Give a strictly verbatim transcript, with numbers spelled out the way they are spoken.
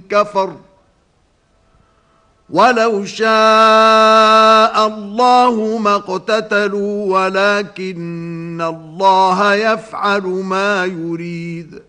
كفر ولو شاء الله ما اقتتلوا ولكن الله يفعل ما يريد